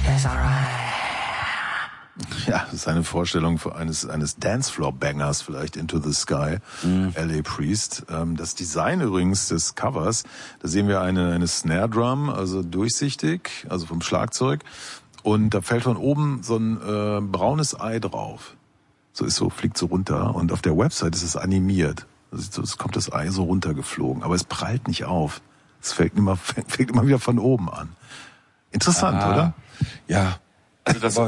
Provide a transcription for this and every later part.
It's alright. Ja, das ist eine Vorstellung eines Dancefloor-Bangers, vielleicht Into the Sky, L.A. Priest. Das Design übrigens des Covers, da sehen wir eine Snare Drum, also durchsichtig, also vom Schlagzeug. Und da fällt von oben so ein braunes Ei drauf. Fliegt so runter. Und auf der Website ist es animiert. Es kommt das Ei so runtergeflogen. Aber es prallt nicht auf. Es fängt immer wieder von oben an. Interessant, oder? Ja. Also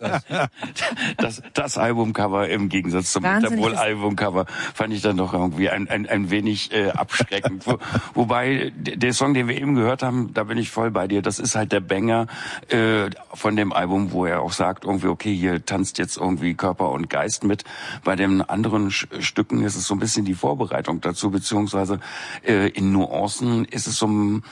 das Albumcover im Gegensatz zum Interpol-Albumcover fand ich dann doch irgendwie ein wenig abschreckend. Wobei der Song, den wir eben gehört haben, da bin ich voll bei dir. Das ist halt der Banger von dem Album, wo er auch sagt, irgendwie, okay, hier tanzt jetzt irgendwie Körper und Geist mit. Bei den anderen Stücken ist es so ein bisschen die Vorbereitung dazu, beziehungsweise in Nuancen ist es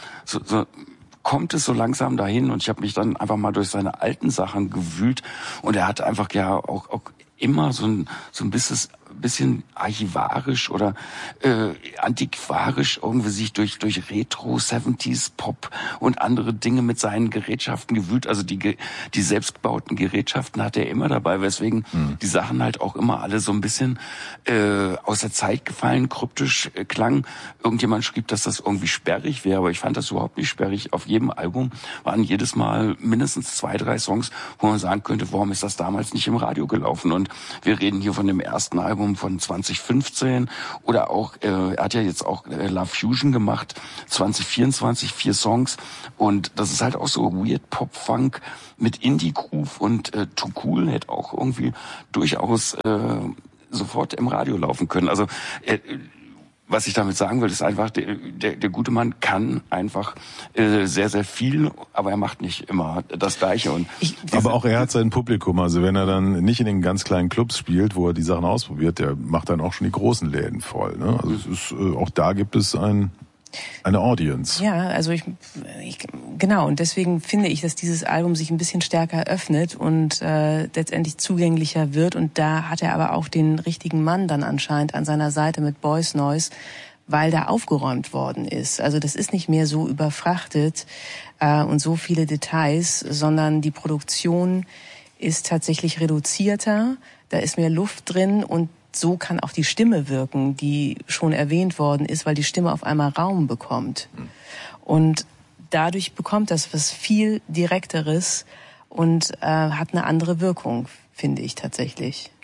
kommt es so langsam dahin, und ich habe mich dann einfach mal durch seine alten Sachen gewühlt, und er hat einfach ja auch immer so ein bisschen archivarisch oder antiquarisch irgendwie sich durch Retro 70s Pop und andere Dinge mit seinen Gerätschaften gewühlt. Also die selbstgebauten Gerätschaften hat er immer dabei, weswegen die Sachen halt auch immer alle so ein bisschen aus der Zeit gefallen, kryptisch klangen. Irgendjemand schrieb, dass das irgendwie sperrig wäre, aber ich fand das überhaupt nicht sperrig. Auf jedem Album waren jedes Mal mindestens 2, 3 Songs, wo man sagen könnte, warum ist das damals nicht im Radio gelaufen? Und wir reden hier von dem ersten Album von 2015 oder auch, er hat ja jetzt auch Love Fusion gemacht, 2024, 4 Songs, und das ist halt auch so Weird Pop Funk mit Indie Groove, und Too Cool hätte auch irgendwie durchaus sofort im Radio laufen können. Also was ich damit sagen will, ist einfach, der gute Mann kann einfach sehr, sehr viel, aber er macht nicht immer das Gleiche. Und aber auch er hat sein Publikum. Also wenn er dann nicht in den ganz kleinen Clubs spielt, wo er die Sachen ausprobiert, der macht dann auch schon die großen Läden voll. Ne? Also es ist, auch da gibt es eine Audience. Ja, also genau, und deswegen finde ich, dass dieses Album sich ein bisschen stärker öffnet und letztendlich zugänglicher wird, und da hat er aber auch den richtigen Mann dann anscheinend an seiner Seite mit Boys Noise, weil da aufgeräumt worden ist. Also das ist nicht mehr so überfrachtet und so viele Details, sondern die Produktion ist tatsächlich reduzierter, da ist mehr Luft drin, und so kann auch die Stimme wirken, die schon erwähnt worden ist, weil die Stimme auf einmal Raum bekommt. Und dadurch bekommt das was viel Direkteres und hat eine andere Wirkung, finde ich tatsächlich.